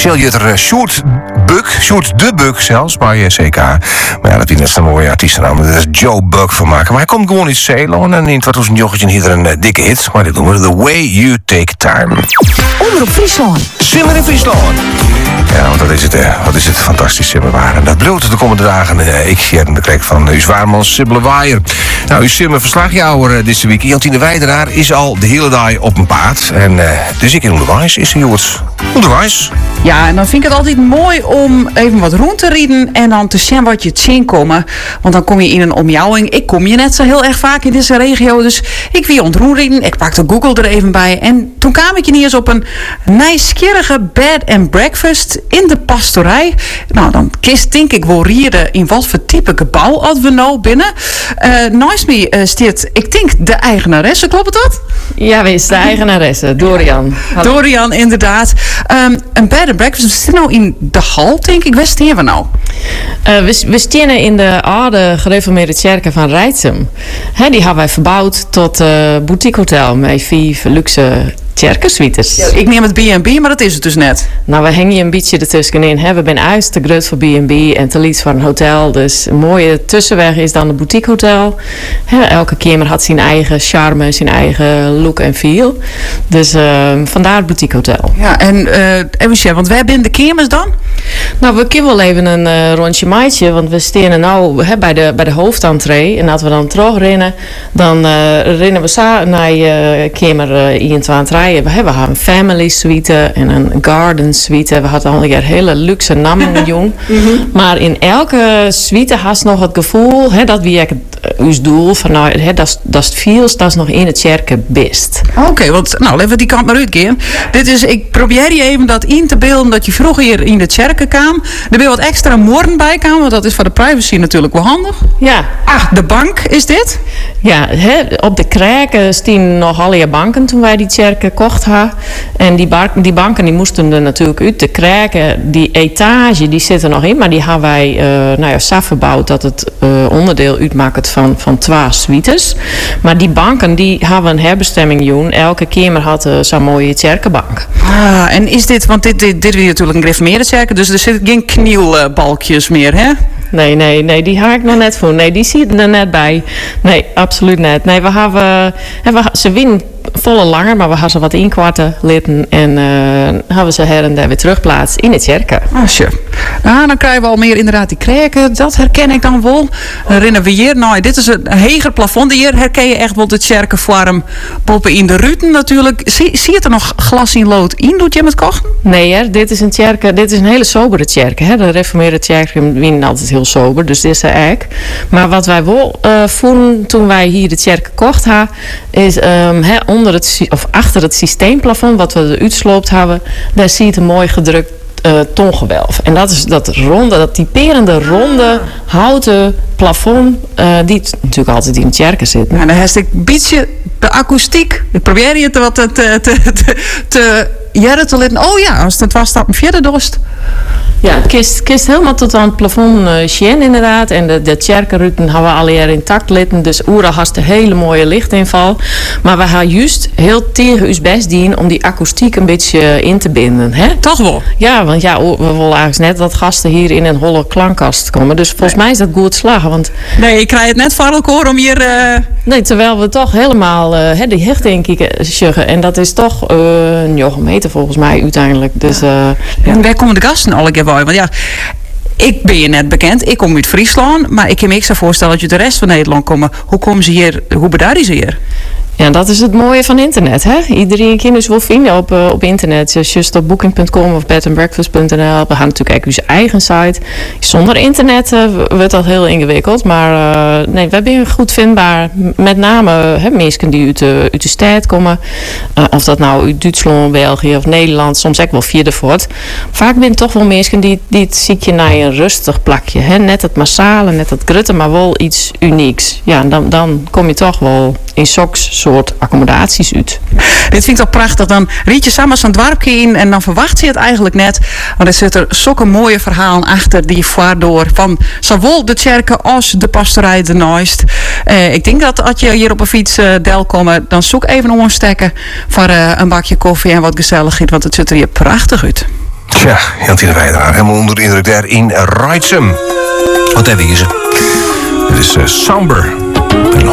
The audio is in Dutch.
Officieel jutter Sjoerd de Buck zelfs, bij CK. Maar ja, dat is net een mooie artiestennaam. Dat is Joe Buck van maken. Maar hij komt gewoon in Ceylon en in 2009 hier een dikke hit. Maar dit noemen we The Way You Take Time. Omroep Friesland. Simmer in Friesland. Ja, want dat is het, wat is het fantastisch simmer waar. En dat bloedt de komende dagen. Ik Gerben de Krek van uw zwaarman Sibylle Waaier. Nou, uw simmer verslagjouwer deze week. Jantine Weideraar is al de hele dag op een paard. En dus ik in onderwijs is Joert. Onderwijs. Ja, en dan vind ik het altijd mooi om even wat rond te rieden en dan te zien wat je het zien komen. Want dan kom je in een omjouwing. Ik kom je net zo heel erg vaak in deze regio, dus ik wil ontroeren. Ik pakte Google er even bij en toen kwam ik ineens op een nieuwsgierige bed and breakfast in de pastorij. Nou, dan kist denk ik wel rieden in wat voor type gebouw als we nou binnen. Naast me staat, ik denk, de eigenaresse, klopt het dat? Ja, wees de eigenaresse, Dorian. Hallo. Dorian, inderdaad. Een bed and breakfast, we zitten nou in de hal, denk ik. Waar staan we nou? We staan in de oude gereformeerde kerk van Rijtsum. Die hebben wij verbouwd tot boutique hotel met 5 luxe kerkensuites. Ja, ik neem het B&B, maar dat is het dus net. Nou, we hangen hier een beetje ertussenin. We zijn juist te groot voor B&B en te lief voor een hotel. Dus een mooie tussenweg is dan een boutique hotel. Elke kamer had zijn eigen charme, zijn eigen look en feel. Dus vandaar het boutique hotel. Ja, en even want wij zijn de kamers dan? Nou, we kunnen wel even een rondje maaitje, want we staan nou bij de hoofdentree. En als we dan terugrennen, dan rennen we samen naar kamer 21. We hebben een family suite en een garden suite. We hadden al een hele luxe namen, jong. Maar in elke suite had je nog het gevoel, dat wie ik ons doel van nou, dat is het feels, dat is nog in het kerken best. Oké, want nou, even die kant maar uitgaan. Dit is, ik probeer je even dat in te beelden dat je vroeger hier in de kerken kwam. Er weer wat extra morgen bij kwam, want dat is voor de privacy natuurlijk wel handig. Ja. Ach, de bank is dit? Ja, op de Krijken staan nog alle banken toen wij die kerken kocht hadden. En die banken die moesten er natuurlijk uit. De Krijken, die etage, die zit er nog in, maar die hebben wij zo verbouwd dat het onderdeel uitmaakt van 2 suites. Maar die banken die hebben een herbestemming doen. Elke kamer had zo'n mooie kerkenbank. Ah, en is dit, want dit is natuurlijk een gereformeerde kerk, dus er zitten geen knielbalkjes meer, hè? Nee, die ga ik nog net voor. Nee, die zitten er net bij. Nee, absoluut net. Nee, ze winnen volle langer, maar we hebben ze wat inkwarten litten en hebben ze her en daar weer terugplaatst in het kerken. Ah, sure. Nou, dan krijgen we al meer inderdaad die krijken. Dat herken ik dan wel. Dan rennen we hier. Nou, dit is een heger plafond. Hier herken je echt wel de kerkenvorm boven in de ruten natuurlijk. Zie je er nog glas in lood in? Doet je met kochen? Nee, dit is een hele sobere kerk. De reformeerde kerken winnen altijd heel sober, dus dit is eigenlijk. Maar wat wij wel voelen toen wij hier de kerk kocht hadden, is achter het systeemplafond wat we uitsloopt hebben, daar zie je een mooi gedrukt tongewelf. En dat is dat ronde, dat typerende ronde houten plafond die natuurlijk altijd in de kerken zit. Nou, dan heeft ik een beetje de akoestiek. Ik probeer je te laten. Oh ja, als het 2 stappen verder dorst. Ja, kist helemaal tot aan het plafond zien inderdaad. En de kerkenruten hebben we al hier intact litten. Dus oera had een hele mooie lichtinval. Maar we gaan juist heel tegen ons best dienen om die akoestiek een beetje in te binden. Hè? Toch wel? Ja, want ja, we willen eigenlijk net dat gasten hier in een holle klankkast komen. Dus volgens mij is dat goed slagen. Want nee, ik krijg het net voor elkaar om hier... Nee, terwijl we toch helemaal die hechting zeggen. En dat is toch een meter volgens mij uiteindelijk. Dus, en waar komen de gasten al een keer bij? Want ja, ik ben je net bekend. Ik kom uit Friesland. Maar ik kan me zo voorstellen dat je de rest van Nederland komen. Hoe komen ze hier? Hoe beduiden ze hier? Ja, dat is het mooie van internet. Hè? Iedereen kan dus wel vinden op internet. Just op booking.com of bedandbreakfast.nl. We gaan natuurlijk ook onze eigen site. Zonder internet wordt dat heel ingewikkeld. Maar nee, we zijn goed vindbaar. Met name mensen die uit de stad komen. Of dat nou uit Duitsland, België of Nederland. Soms ook wel via de voort. Vaak zijn toch wel mensen die het ziekje naar een rustig plakje. Hè? Net het massale, net het grutte, maar wel iets unieks. Ja, dan kom je toch wel in soort accommodaties uit. Dit vind ik toch prachtig. Dan riet je samen zo'n dorpje in en dan verwacht je het eigenlijk net. Want er zitten zulke mooie verhalen achter die waardoor van zowel de kerken als de pastorij de Nooist. Ik denk dat als je hier op een fiets del komen, dan zoek even om een stekken voor een bakje koffie en wat gezelligheid, want het ziet er hier prachtig uit. Tja, Jantine Weidenaar, helemaal onder de indruk daar in Wrightsum. Wat hebben we hier? Dit is Somber. En